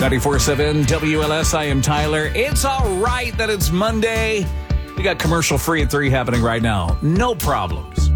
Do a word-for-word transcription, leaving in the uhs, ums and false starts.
ninety-four point seven W L S, I am Tyler. It's all right that it's Monday. We got commercial free at three happening right now. No problems.